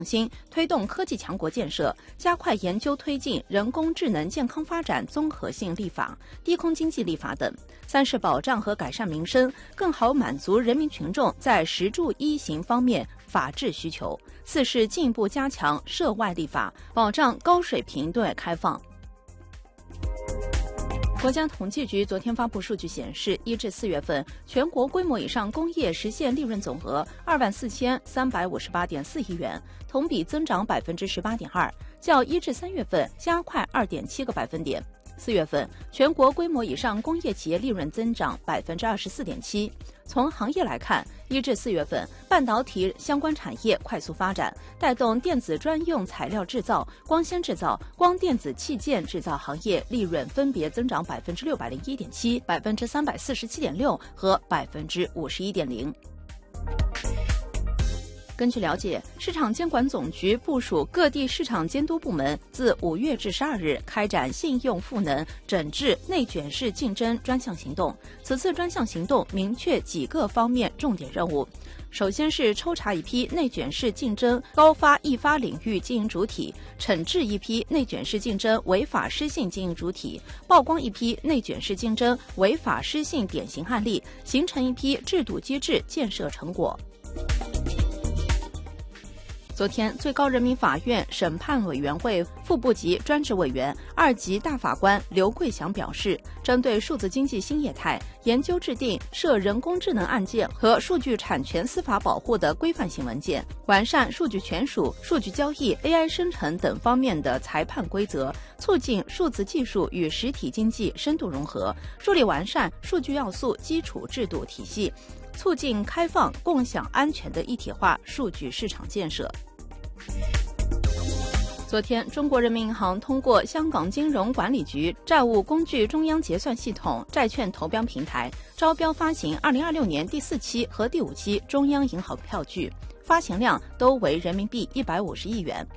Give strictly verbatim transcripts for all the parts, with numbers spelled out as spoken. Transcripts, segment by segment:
新，推动科技强国建设，加快研究推进人工智能健康发展综合性立法、低空经济立法等。三是保障和改善民生，更好满足人民群众在实住一行方面法治需求。四是进一步加强涉外立法，保障高水平对外开放。国家统计局昨天发布数据显示，一至四月份，全国规模以上工业实现利润总额二万四千三百五十八点四亿元，同比增长百分之十八点二，较一至三月份加快二点七个百分点。四月份，全国规模以上工业企业利润增长百分之二十四点七。从行业来看，一至四月份，半导体相关产业快速发展，带动电子专用材料制造、光纤制造、光电子器件制造行业利润分别增长百分之六百零一点七、百分之三百四十七点六和百分之五十一点零。根据了解，市场监管总局部署各地市场监督部门自五月至十二日开展信用赋能整治内卷式竞争专项行动。此次专项行动明确几个方面重点任务。首先是抽查一批内卷式竞争高发易发领域经营主体，惩治一批内卷式竞争违法失信经营主体，曝光一批内卷式竞争违法失信典型案例，形成一批制度机制建设成果。昨天，最高人民法院审判委员会副部级专职委员、二级大法官刘桂祥表示，针对数字经济新业态，研究制定涉人工智能案件和数据产权司法保护的规范性文件，完善数据权属、数据交易、A I 生成等方面的裁判规则，促进数字技术与实体经济深度融合，助力完善数据要素基础制度体系，促进开放、共享、安全的一体化数据市场建设。昨天，中国人民银行通过香港金融管理局债务工具中央结算系统债券投标平台招标发行二零二六年第四期和第五期中央银行票据，发行量都为人民币一百五十亿元。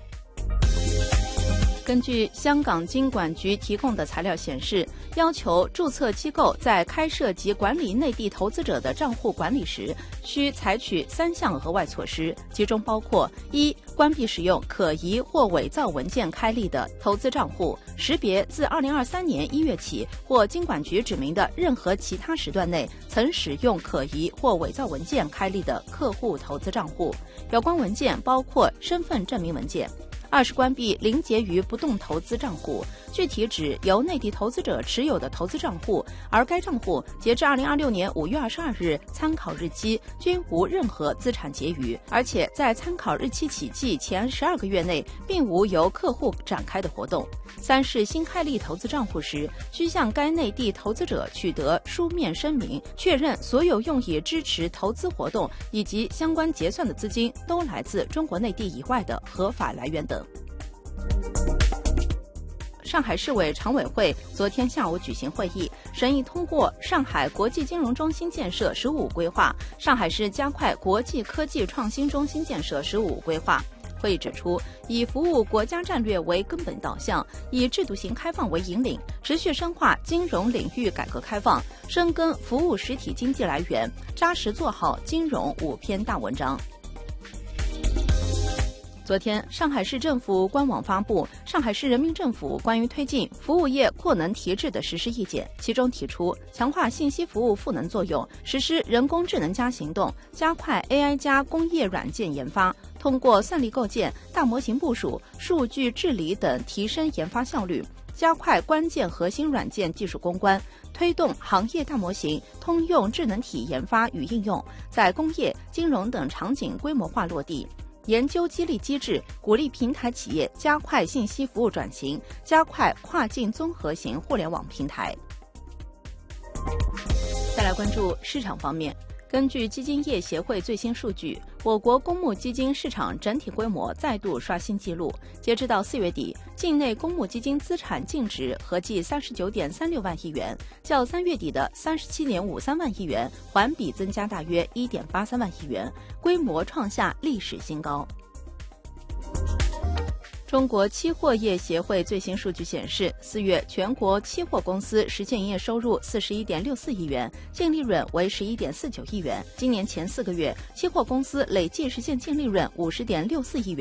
根据香港金管局提供的材料显示，要求注册机构在开设及管理内地投资者的账户管理时，需采取三项额外措施，其中包括：一、关闭使用可疑或伪造文件开立的投资账户，识别自二零二三年一月起或金管局指明的任何其他时段内曾使用可疑或伪造文件开立的客户投资账户，有关文件包括身份证明文件。二是关闭零结余不动投资账户，具体指由内地投资者持有的投资账户，而该账户截至二零二六年五月二十二日参考日期均无任何资产结余，而且在参考日期起计前十二个月内并无由客户展开的活动。三是新开立投资账户时，需向该内地投资者取得书面声明，确认所有用以支持投资活动以及相关结算的资金都来自中国内地以外的合法来源等。上海市委常委会昨天下午举行会议，审议通过上海国际金融中心建设“十五”规划，上海市加快国际科技创新中心建设“十五”规划。会议指出，以服务国家战略为根本导向，以制度型开放为引领，持续深化金融领域改革开放，深耕服务实体经济来源，扎实做好金融五篇大文章。昨天，上海市政府官网发布《上海市人民政府关于推进服务业扩能提质的实施意见》，其中提出强化信息服务赋能作用，实施人工智能加行动，加快 A I 加工业软件研发，通过算力构建、大模型部署、数据治理等提升研发效率，加快关键核心软件技术攻关，推动行业大模型通用智能体研发与应用，在工业、金融等场景规模化落地。研究激励机制，鼓励平台企业加快信息服务转型，加快跨境综合型互联网平台。再来关注市场方面，根据基金业协会最新数据，我国公募基金市场整体规模再度刷新纪录。截至到四月底，境内公募基金资产净值合计三十九点三六万亿元，较三月底的三十七点五三万亿元环比增加大约一点八三万亿元，规模创下历史新高。 中国期货业协会最新数据显示，四月全国期货公司实现营业收入四十一点六四亿元，净利润为十一点四九亿元。今年前四个月，期货公司累计实现净利润五十点六四亿元。